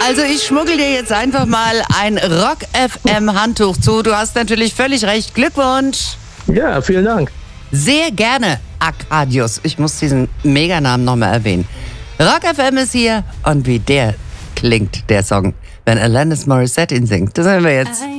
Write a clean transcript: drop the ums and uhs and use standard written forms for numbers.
Also ich schmuggel dir jetzt einfach mal ein Rock FM Handtuch zu. Du hast natürlich völlig recht. Glückwunsch. Ja, vielen Dank. Sehr gerne, Arkadius. Ich muss diesen Meganamen nochmal erwähnen. Rock FM ist hier und wie der klingt, der Song, wenn Alanis Morissette ihn singt. Das hören wir jetzt.